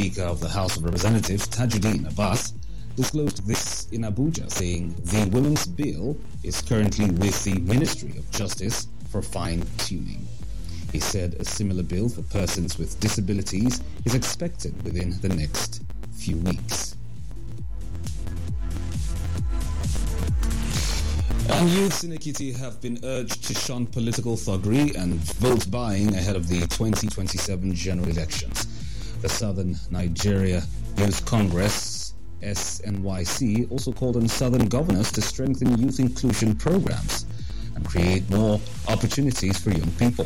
Speaker of the House of Representatives, Tajuddin Abbas, disclosed this in Abuja, saying the Women's Bill is currently with the Ministry of Justice for fine-tuning. He said a similar bill for persons with disabilities is expected within the next few weeks. And youths in Ekiti have been urged to shun political thuggery and vote buying ahead of the 2027 general elections. The Southern Nigeria Youth Congress, SNYC, also called on Southern governors to strengthen youth inclusion programs and create more opportunities for young people.